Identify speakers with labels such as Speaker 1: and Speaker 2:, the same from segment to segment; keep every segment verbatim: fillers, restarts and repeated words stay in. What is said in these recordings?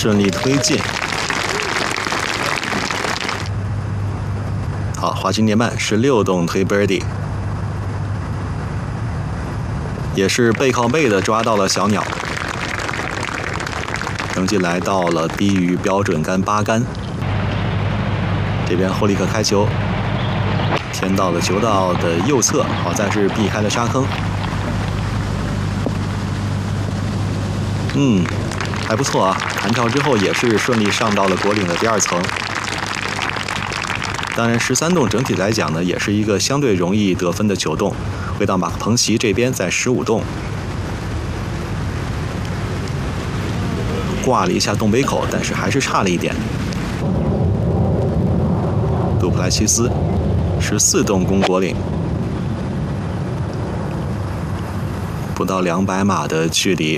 Speaker 1: 顺利推进。好，华金涅曼十六洞推 birdie， 也是背靠背的抓到了小鸟，成绩来到了低于标准杆八杆。这边霍利克开球，偏到了球道的右侧，好在是避开了沙坑。嗯，还不错啊，弹跳之后也是顺利上到了果岭的第二层。当然，十三洞整体来讲呢，也是一个相对容易得分的球洞。回到马克彭齐这边，在十五洞挂了一下洞杯口，但是还是差了一点。杜普莱西斯十四洞攻果岭，不到两百码的距离，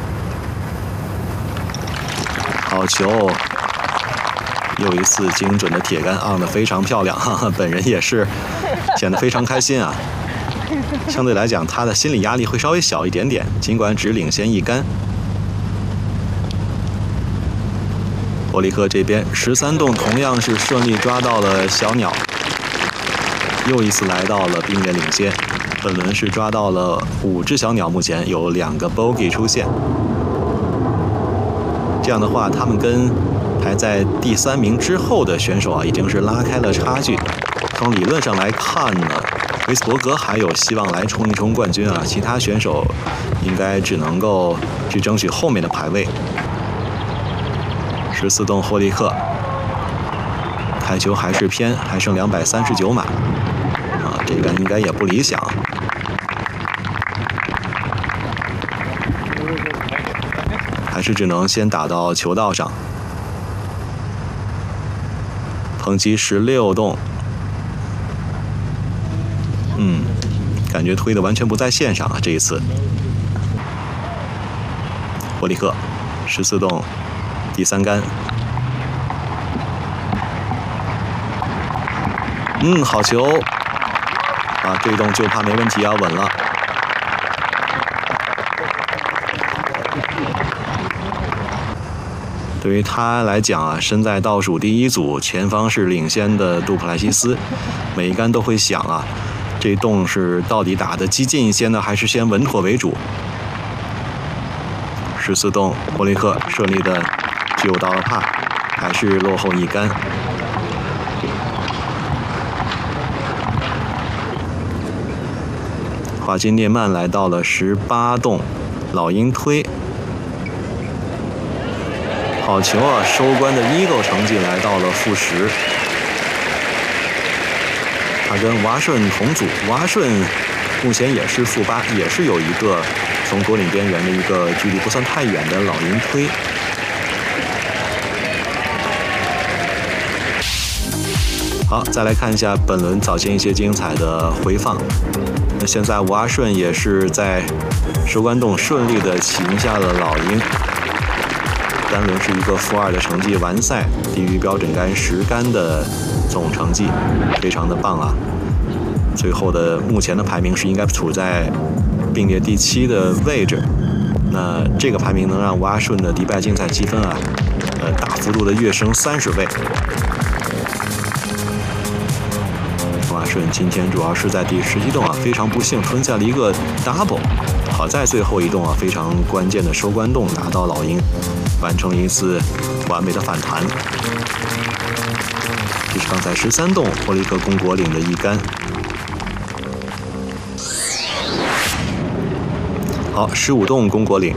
Speaker 1: 好球！又一次精准的铁杆，on得非常漂亮，哈哈，本人也是显得非常开心啊。相对来讲，他的心理压力会稍微小一点点，尽管只领先一杆。伯利克这边十三洞同样是顺利抓到了小鸟，又一次来到了并列领先。本轮是抓到了五只小鸟，目前有两个 bogey 出现。这样的话，他们跟排在第三名之后的选手啊，已经是拉开了差距。从理论上来看呢，维斯伯格还有希望来冲一冲冠军啊，其他选手应该只能够去争取后面的排位。十四洞霍利克开球还是偏，还剩两百三十九码啊，这个应该也不理想。还是只能先打到球道上。彭吉十六洞，嗯，感觉推的完全不在线上啊，这一次。霍利克十四洞第三杆，嗯，好球啊，这一洞就怕没问题啊，稳了。对于他来讲啊，身在倒数第一组，前方是领先的杜普莱西斯，每一杆都会想啊，这洞是到底打得激进一些呢，还是先稳妥为主？十四洞，霍利克顺利的救到了帕，还是落后一杆。华金涅曼来到了十八洞，老鹰推。好球啊！收官的 Eagle 成绩来到了负十。他跟瓦顺同组，瓦顺目前也是负八，也是有一个从果岭边缘的一个距离不算太远的老鹰推。好，再来看一下本轮早间一些精彩的回放。那现在瓦顺也是在收官洞顺利的擒下了老鹰。单轮是一个负二的成绩完赛，低于标准杆十杆的总成绩，非常的棒啊！最后的目前的排名是应该处在并列第七的位置。那这个排名能让瓦顺的迪拜竞赛积分啊，呃，大幅度的跃升三十位。瓦顺今天主要是在第十七洞啊，非常不幸吞下了一个 double， 好在最后一洞啊，非常关键的收官洞拿到老鹰。完成一次完美的反弹，这是刚才十三洞霍利克攻果岭的一杆。好，十五洞攻果岭，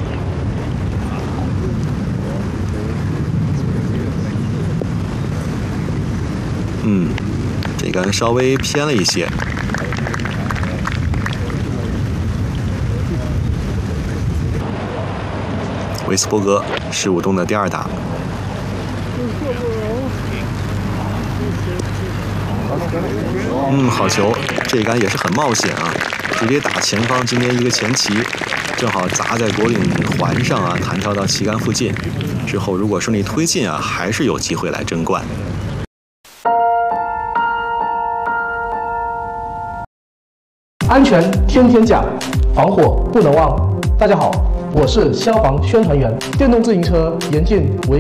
Speaker 1: 嗯，这杆稍微偏了一些。维斯伯格十五洞的第二打，嗯，好球，这杆也是很冒险啊，直接打前方今天一个前旗，正好砸在果岭环上啊，弹跳到旗杆附近，之后如果顺利推进啊，还是有机会来争冠。
Speaker 2: 安全天天讲，防火不能忘。大家好，我是消防宣传员，电动自行车严禁违。